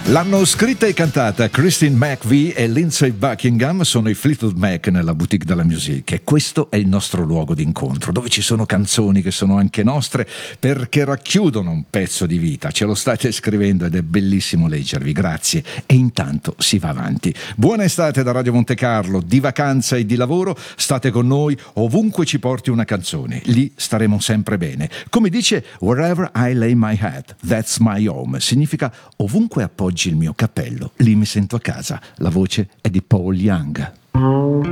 L'hanno scritta e cantata Christine McVie e Lindsey Buckingham, sono i Fleetwood Mac nella Boutique de la Musique, e questo è il nostro luogo d'incontro, dove ci sono canzoni che sono anche nostre perché racchiudono un pezzo di vita. Ce lo state scrivendo ed è bellissimo leggervi, grazie. E intanto si va avanti. Buona estate da Radio Monte Carlo, di vacanza e di lavoro, state con noi ovunque ci porti una canzone, lì staremo sempre bene. Come dice Wherever I lay my hat, that's my home, significa ovunque appoggi il mio cappello, lì mi sento a casa. La voce è di Paul Young.